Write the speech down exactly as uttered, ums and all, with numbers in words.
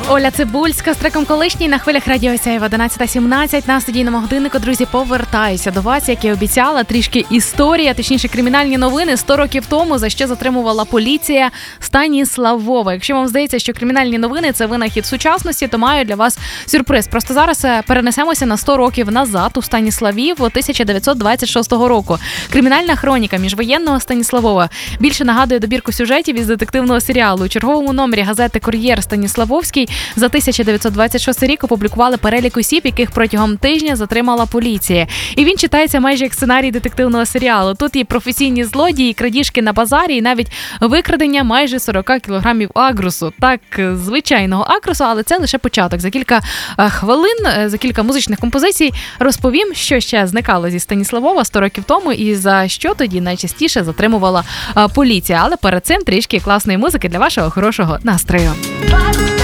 Оля Цибульська з треком «Колишній» на хвилях Радіо Сяйва. одинадцята сімнадцять на студійному годиннику. Друзі, повертаюся до вас, як і обіцяла. Трішки історія, точніше кримінальні новини сто років тому, за що затримувала поліція Станіславова. Якщо вам здається, що кримінальні новини – це винахід сучасності, то маю для вас сюрприз. Просто зараз перенесемося на сто років назад у Станіславів у тисяча дев'ятсот двадцять шостого року. Кримінальна хроніка міжвоєнного Станіславова більше нагадує добірку сюжетів із детективного серіалу. У черговому номері газети «Кур'єр» Станіславовський за тисяча дев'ятсот двадцять шостий рік опублікували перелік осіб, яких протягом тижня затримала поліція. І він читається майже як сценарій детективного серіалу. Тут і професійні злодії, і крадіжки на базарі, і навіть викрадення майже сорок кілограмів агрусу. Так, звичайного агрусу, але це лише початок. За кілька хвилин, за кілька музичних композицій розповім, що ще зникало зі Станіславова сто років тому і за що тоді найчастіше затримувала поліція. Але перед цим трішки класної музики для вашого хорошого настрою.